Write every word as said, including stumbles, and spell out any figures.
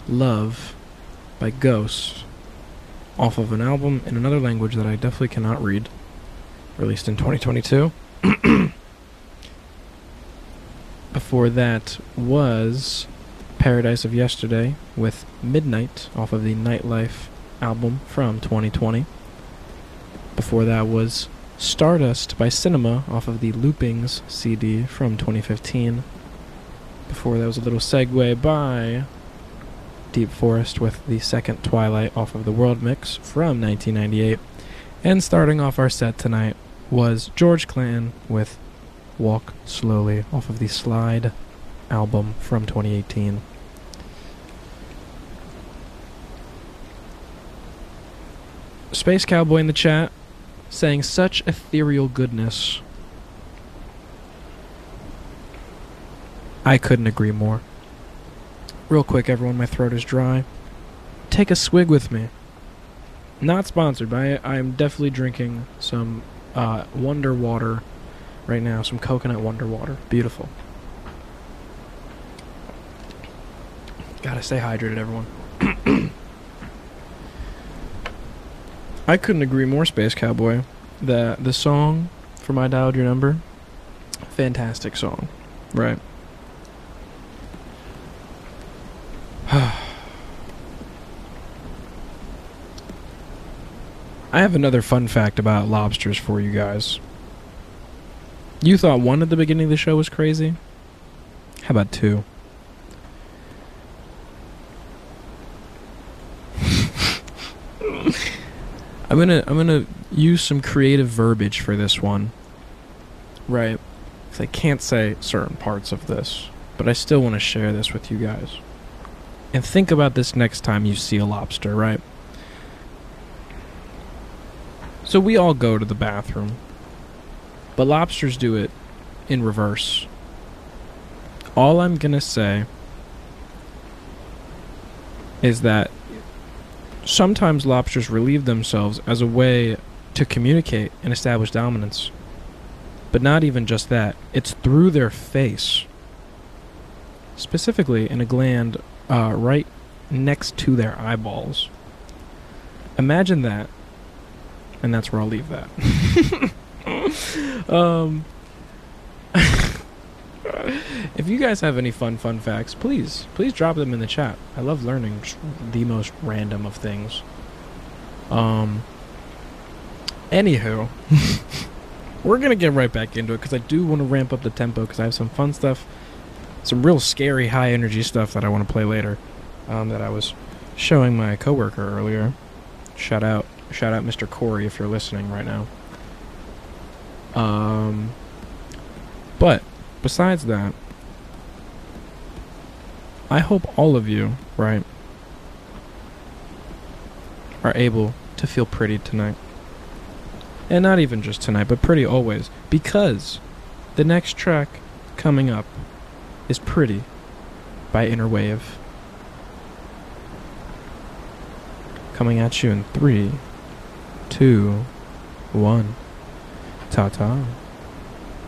Love by Ghost off of an album in another language that I definitely cannot read, released in twenty twenty-two. Before that was Paradise of Yesterday with Midnight off of the Nightlife album from twenty twenty. Before that was Stardust by Cinema off of the Loopings C D from twenty fifteen. Before that was a little segue by Deep Forest with the second Twilight off of the World Mix from nineteen ninety-eight. And starting off our set tonight was George Clinton with Walk Slowly off of the Slide album from twenty eighteen. Space Cowboy in the chat saying such ethereal goodness. I couldn't agree more. Real quick, everyone, my throat is dry. Take a swig with me. Not sponsored, but I, I'm definitely drinking some uh, Wonder Water right now. Some coconut Wonder Water. Beautiful. Gotta stay hydrated, everyone. I couldn't agree more, Space Cowboy. The, the song for I Dialed Your Number, fantastic song. Right. I have another fun fact about lobsters for you guys. You thought one at the beginning of the show was crazy? How about two? I'm gonna I'm gonna use some creative verbiage for this one. Right. 'Cause I can't say certain parts of this, but I still want to share this with you guys. And think about this next time you see a lobster, right? So we all go to the bathroom, but lobsters do it in reverse. All I'm gonna say is that sometimes lobsters relieve themselves as a way to communicate and establish dominance. But not even just that. It's through their face. Specifically in a gland uh, right next to their eyeballs. Imagine that. And that's where I'll leave that. um, if you guys have any fun, fun facts, please, please drop them in the chat. I love learning the most random of things. Um, anywho, we're going to get right back into it because I do want to ramp up the tempo because I have some fun stuff, some real scary, high energy stuff that I want to play later um, that I was showing my coworker earlier. Shout out. Shout out Mister Corey if you're listening right now. Um, but besides that, I hope all of you, right, are able to feel pretty tonight. And not even just tonight, but pretty always. Because the next track coming up is Pretty by Innerwave. Coming at you in three, two, one. Ta-ta.